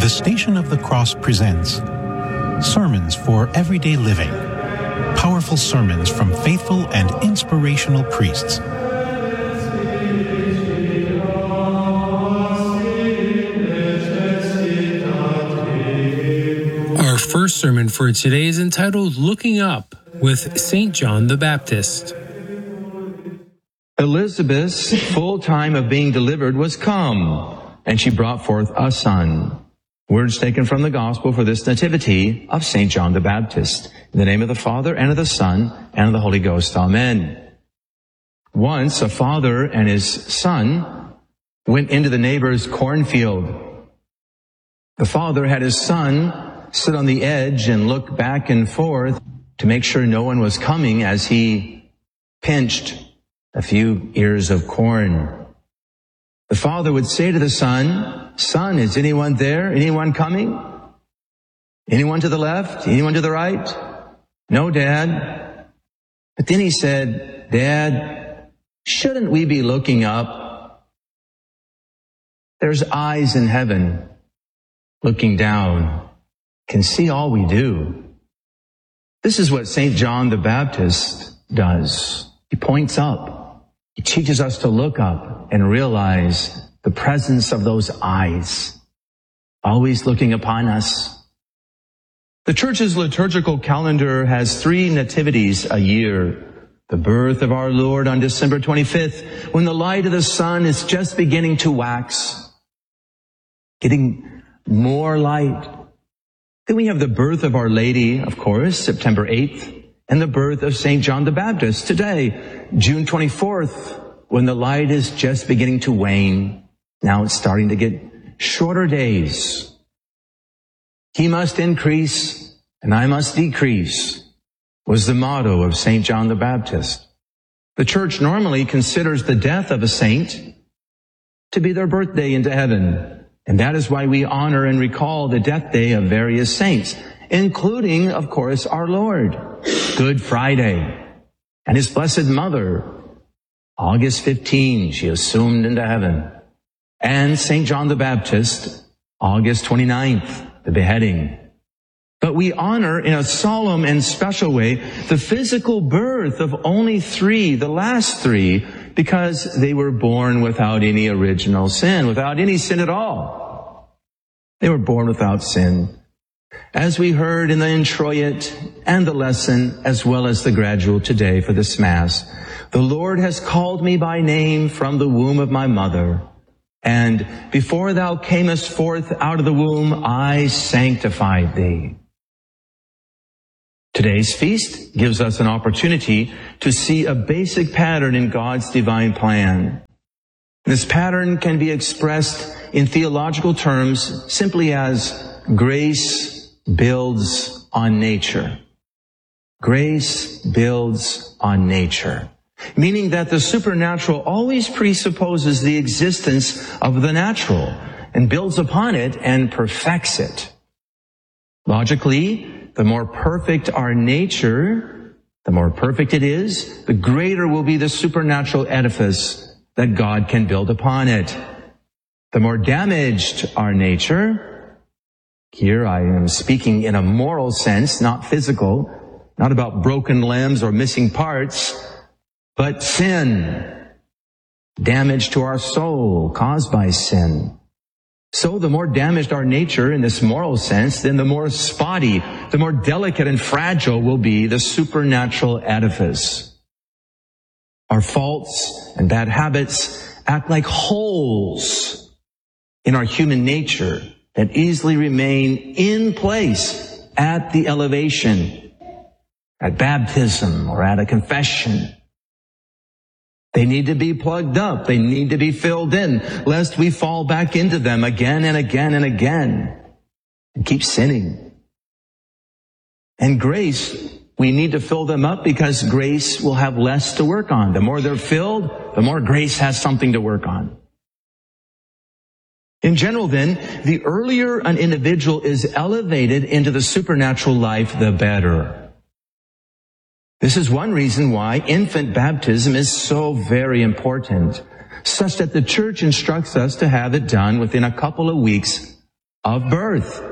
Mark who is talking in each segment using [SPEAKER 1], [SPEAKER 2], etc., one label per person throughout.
[SPEAKER 1] Station of the Cross presents Sermons for Everyday Living. Powerful sermons from faithful and inspirational priests.
[SPEAKER 2] Our first sermon for today is entitled Looking Up with St. John the Baptist.
[SPEAKER 3] Elizabeth's full time of being delivered was come, and she brought forth a son. Words taken from the Gospel for this nativity of St. John the Baptist. In the name of the Father, and of the Son, and of the Holy Ghost. Amen. Once a father and his son went into the neighbor's cornfield. The father had his son sit on the edge and look back and forth to make sure no one was coming as he pinched a few ears of corn. The father would say to the son, "Son, is anyone there? Anyone coming? Anyone to the left? Anyone to the right?" "No, Dad." But then he said, "Dad, shouldn't we be looking up? There's eyes in heaven looking down, can see all we do." This is what St. John the Baptist does. He points up. He teaches us to look up and realize the presence of those eyes, always looking upon us. The Church's liturgical calendar has 3 nativities a year. The birth of our Lord on December 25th, when the light of the sun is just beginning to wax, getting more light. Then we have the birth of Our Lady, of course, September 8th, and the birth of St. John the Baptist today, June 24th, when the light is just beginning to wane. Now it's starting to get shorter days. He must increase and I must decrease was the motto of St. John the Baptist. The Church normally considers the death of a saint to be their birthday into heaven. And that is why we honor and recall the death day of various saints, including, of course, our Lord, Good Friday, and His Blessed Mother, August 15, she assumed into heaven, and St. John the Baptist, August 29th, the beheading. But we honor in a solemn and special way the physical birth of only 3, the last 3, because they were born without any original sin, without any sin at all. They were born without sin. As we heard in the introit and the lesson, as well as the gradual today for this Mass, the Lord has called me by name from the womb of my mother. And before thou camest forth out of the womb, I sanctified thee. Today's feast gives us an opportunity to see a basic pattern in God's divine plan. This pattern can be expressed in theological terms simply as grace builds on nature. Grace builds on nature. Meaning that the supernatural always presupposes the existence of the natural and builds upon it and perfects it. Logically, the more perfect our nature, the more perfect it is, the greater will be the supernatural edifice that God can build upon it. The more damaged our nature, here I am speaking in a moral sense, not physical, not about broken limbs or missing parts, but sin, damage to our soul caused by sin. So the more damaged our nature in this moral sense, then the more spotty, the more delicate and fragile will be the supernatural edifice. Our faults and bad habits act like holes in our human nature that easily remain in place at the elevation, at baptism, or at a confession. They need to be plugged up. They need to be filled in, lest we fall back into them again and again and again and keep sinning. And grace, we need to fill them up because grace will have less to work on. The more they're filled, the more grace has something to work on. In general, then, the earlier an individual is elevated into the supernatural life, the better. This is one reason why infant baptism is so very important, such that the Church instructs us to have it done within a couple of weeks of birth.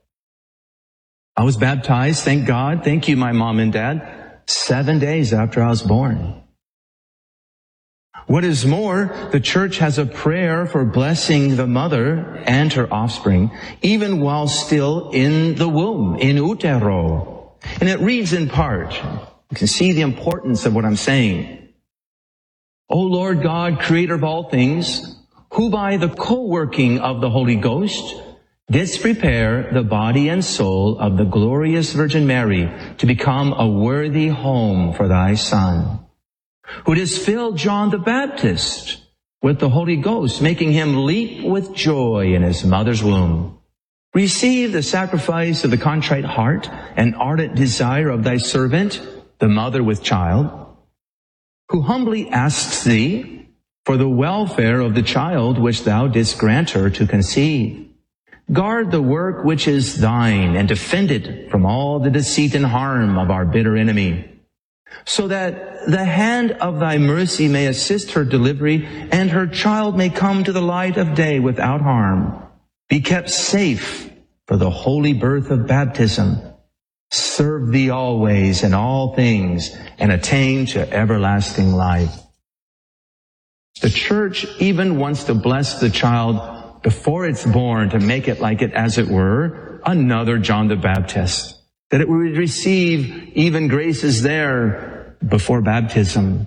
[SPEAKER 3] I was baptized, thank God, thank you, my mom and dad, 7 days after I was born. What is more, the church has a prayer for blessing the mother and her offspring, even while still in the womb, in utero. And it reads in part, you can see the importance of what I'm saying. O Lord God, creator of all things, who by the co-working of the Holy Ghost didst prepare the body and soul of the glorious Virgin Mary to become a worthy home for thy Son, who didst fill John the Baptist with the Holy Ghost, making him leap with joy in his mother's womb. Receive the sacrifice of the contrite heart and ardent desire of thy servant, the mother with child, who humbly asks thee for the welfare of the child which thou didst grant her to conceive. Guard the work which is thine and defend it from all the deceit and harm of our bitter enemy, so that the hand of thy mercy may assist her delivery and her child may come to the light of day without harm, be kept safe for the holy birth of baptism, serve thee always in all things, and attain to everlasting life. The church even wants to bless the child before it's born, to make it like it, as it were, another John the Baptist, that it would receive even graces there before baptism.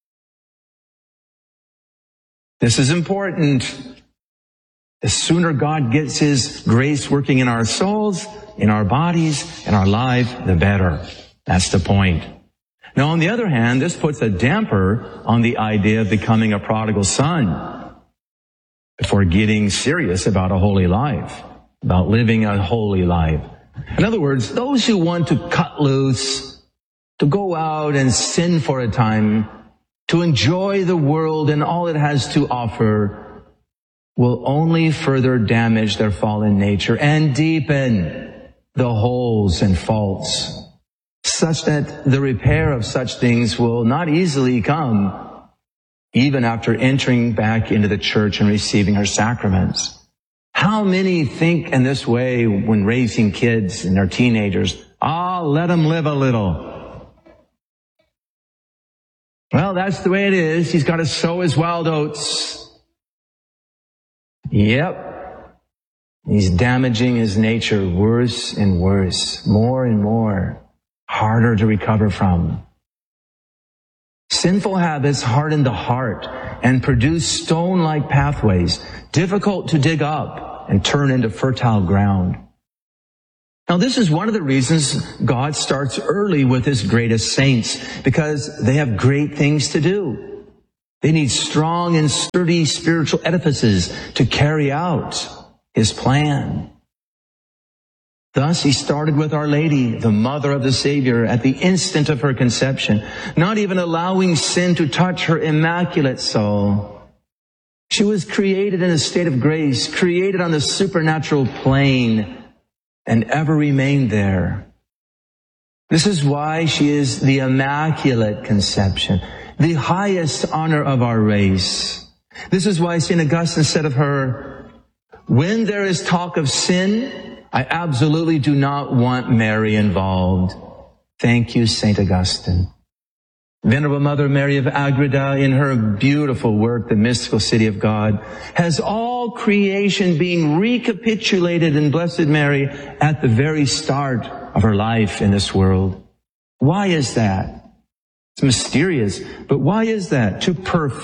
[SPEAKER 3] This is important. The sooner God gets His grace working in our souls, in our bodies, in our life, the better. That's the point. Now, on the other hand, this puts a damper on the idea of becoming a prodigal son before getting serious about a holy life, about living a holy life. In other words, those who want to cut loose, to go out and sin for a time, to enjoy the world and all it has to offer, will only further damage their fallen nature and deepen the holes and faults, such that the repair of such things will not easily come, even after entering back into the church and receiving her sacraments. How many think in this way when raising kids and their teenagers? Let them live a little. Well, that's the way it is. He's got to sow his wild oats. Yep. He's damaging his nature worse and worse, more and more, harder to recover from. Sinful habits harden the heart and produce stone-like pathways, difficult to dig up and turn into fertile ground. Now, this is one of the reasons God starts early with His greatest saints, because they have great things to do. They need strong and sturdy spiritual edifices to carry out His plan. Thus, He started with Our Lady, the mother of the Savior, at the instant of her conception, not even allowing sin to touch her immaculate soul. She was created in a state of grace, created on the supernatural plane, and ever remained there. This is why she is the Immaculate Conception, the highest honor of our race. This is why St. Augustine said of her, when there is talk of sin, I absolutely do not want Mary involved. Thank you, St. Augustine. Venerable Mother Mary of Agreda, in her beautiful work, The Mystical City of God, has all creation being recapitulated in Blessed Mary at the very start of her life in this world. Why is that? It's mysterious, but why is that? To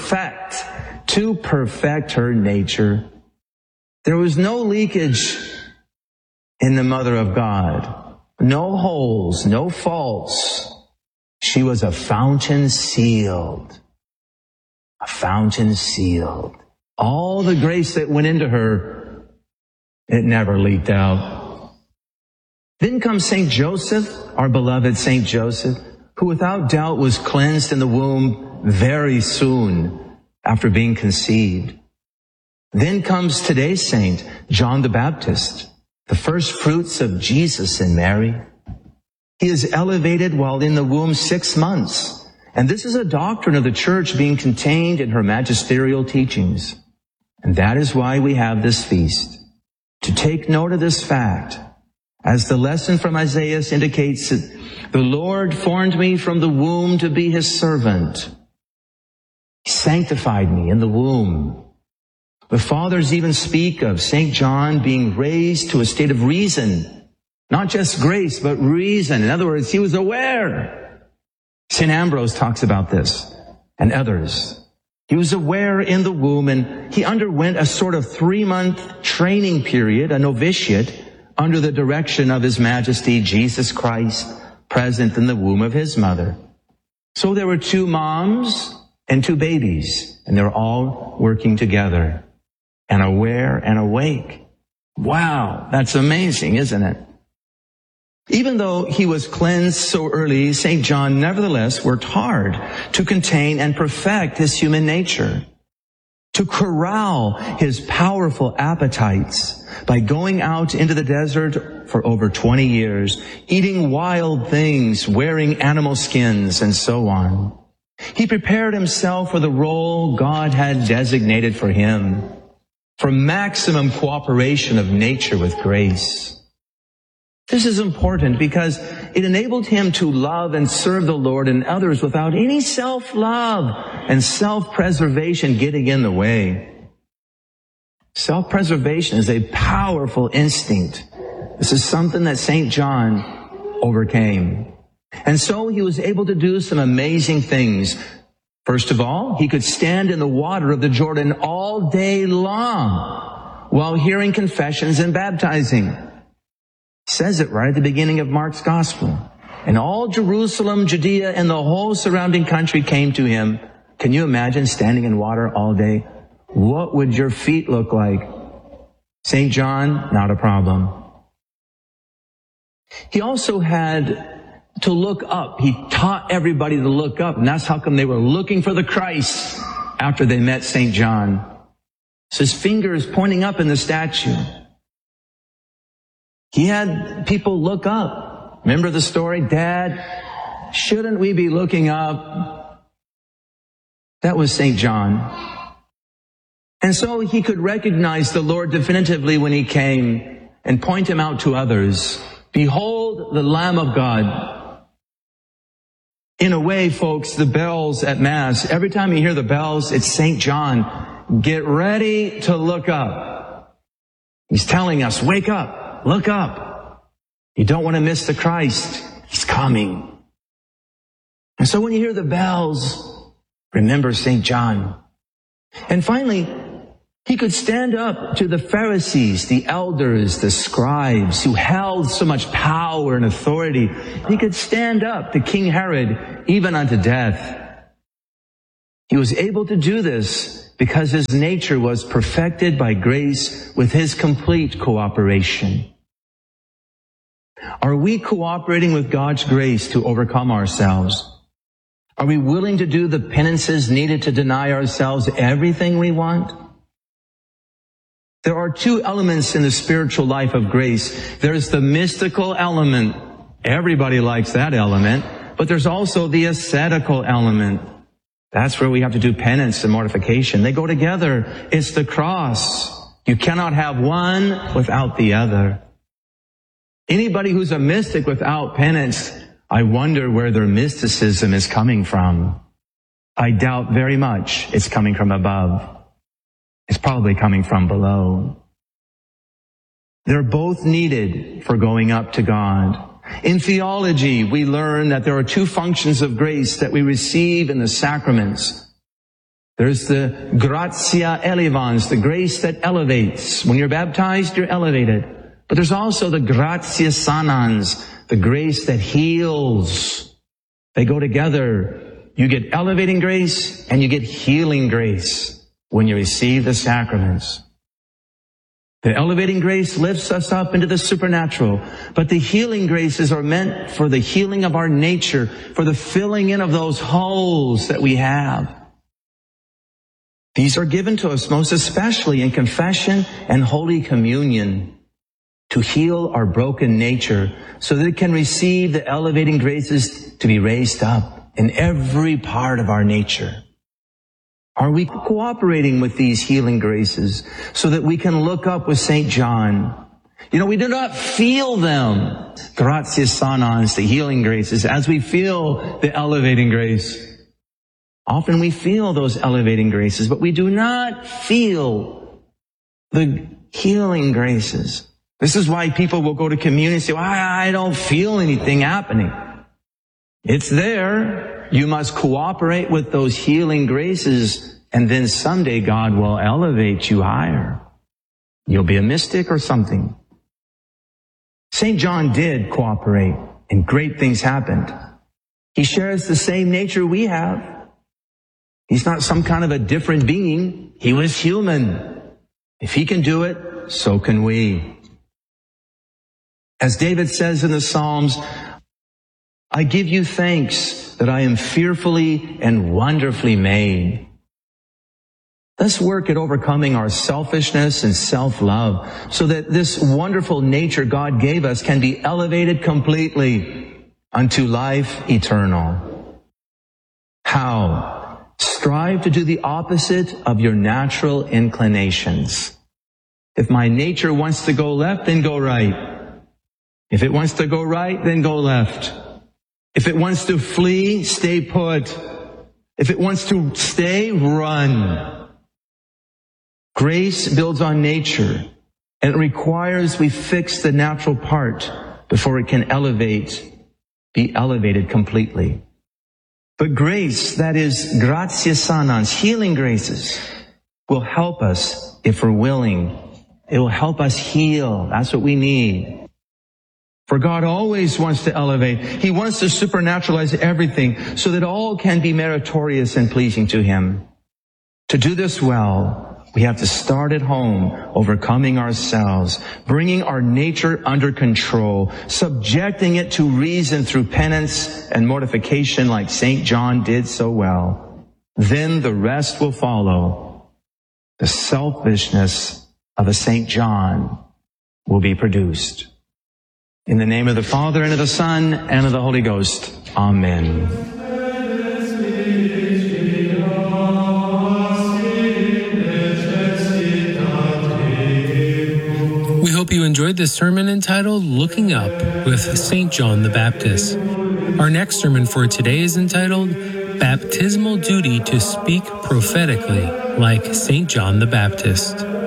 [SPEAKER 3] perfect her nature. There was no leakage in the Mother of God. No holes, no faults. She was a fountain sealed. A fountain sealed. All the grace that went into her, it never leaked out. Then comes St. Joseph, our beloved St. Joseph, who without doubt was cleansed in the womb very soon after being conceived. Then comes today's saint, John the Baptist, the first fruits of Jesus in Mary. He is elevated while in the womb 6 months. And this is a doctrine of the church being contained in her magisterial teachings. And that is why we have this feast. to take note of this fact, as the lesson from Isaiah indicates that the Lord formed me from the womb to be his servant. He sanctified me in the womb. The fathers even speak of St. John being raised to a state of reason, not just grace, but reason. In other words, he was aware. St. Ambrose talks about this, and others. He was aware in the womb, and he underwent a sort of 3-month training period, a novitiate, under the direction of His Majesty Jesus Christ, present in the womb of his mother. So there were 2 moms and 2 babies, and they're all working together, and aware and awake. Wow, that's amazing, isn't it? Even though he was cleansed so early, St. John nevertheless worked hard to contain and perfect his human nature, to corral his powerful appetites by going out into the desert for over 20 years, eating wild things, wearing animal skins, and so on. He prepared himself for the role God had designated for him, for maximum cooperation of nature with grace. This is important because it enabled him to love and serve the Lord and others without any self-love and self-preservation getting in the way. Self-preservation is a powerful instinct. This is something that St. John overcame. And so he was able to do some amazing things. First of all, he could stand in the water of the Jordan all day long while hearing confessions and baptizing. Says it right at the beginning of Mark's Gospel. And all Jerusalem, Judea, and the whole surrounding country came to him. Can you imagine standing in water all day? What would your feet look like? St. John, not a problem. He also had to look up. He taught everybody to look up, and that's how come they were looking for the Christ after they met St. John. So his finger is pointing up in the statue. He had people look up. Remember the story? Dad, shouldn't we be looking up? That was St. John. And so he could recognize the Lord definitively when he came and point him out to others. Behold the Lamb of God. In a way, folks, the bells at Mass, every time you hear the bells, it's St. John. Get ready to look up. He's telling us, wake up. Look up. You don't want to miss the Christ. He's coming. And so when you hear the bells, remember St. John. And finally, he could stand up to the Pharisees, the elders, the scribes, who held so much power and authority. He could stand up to King Herod, even unto death. He was able to do this because his nature was perfected by grace with his complete cooperation. Are we cooperating with God's grace to overcome ourselves? Are we willing to do the penances needed to deny ourselves everything we want? There are 2 elements in the spiritual life of grace. There's the mystical element. Everybody likes that element. But there's also the ascetical element. That's where we have to do penance and mortification. They go together. It's the cross. You cannot have one without the other. Anybody who's a mystic without penance, I wonder where their mysticism is coming from. I doubt very much it's coming from above. It's probably coming from below. They're both needed for going up to God. In theology, we learn that there are 2 functions of grace that we receive in the sacraments. There's the gratia elevans, the grace that elevates. When you're baptized, you're elevated. But there's also the gratia sanans, the grace that heals. They go together. You get elevating grace and you get healing grace when you receive the sacraments. The elevating grace lifts us up into the supernatural, but the healing graces are meant for the healing of our nature, for the filling in of those holes that we have. These are given to us most especially in confession and Holy Communion to heal our broken nature so that it can receive the elevating graces to be raised up in every part of our nature. Are we cooperating with these healing graces so that we can look up with St. John? We do not feel them. Gratias sanans, the healing graces, as we feel the elevating grace. Often we feel those elevating graces, but we do not feel the healing graces. This is why people will go to communion and say, well, I don't feel anything happening. It's there. You must cooperate with those healing graces, and then someday God will elevate you higher. You'll be a mystic or something. St. John did cooperate, and great things happened. He shares the same nature we have. He's not some kind of a different being. He was human. If he can do it, so can we. As David says in the Psalms, I give you thanks that I am fearfully and wonderfully made. Let's work at overcoming our selfishness and self-love so that this wonderful nature God gave us can be elevated completely unto life eternal. How? Strive to do the opposite of your natural inclinations. If my nature wants to go left, then go right. If it wants to go right, then go left. If it wants to flee, stay put. If it wants to stay, run. Grace builds on nature, and it requires we fix the natural part before it can be elevated completely. But grace, that is gratias sanans, healing graces, will help us if we're willing. It will help us heal. That's what we need. For God always wants to elevate. He wants to supernaturalize everything so that all can be meritorious and pleasing to Him. To do this well, we have to start at home, overcoming ourselves, bringing our nature under control, subjecting it to reason through penance and mortification like St. John did so well. Then the rest will follow. The selfishness of a St. John will be produced. In the name of the Father, and of the Son, and of the Holy Ghost. Amen.
[SPEAKER 2] We hope you enjoyed this sermon entitled Looking Up with St. John the Baptist. Our next sermon for today is entitled Baptismal Duty to Speak Prophetically, like St. John the Baptist.